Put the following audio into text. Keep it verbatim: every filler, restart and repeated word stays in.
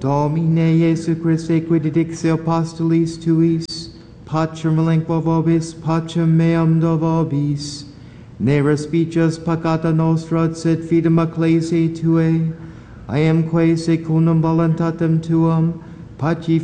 Domine Iesu Christe, quid dixi apostolis tuis, pacem relinqua vobis, pacem meam do vobis. Ne respicias peccata nostra, sed fidem ecclesiae Tuae, I am quae secundum voluntatem Tuam, paci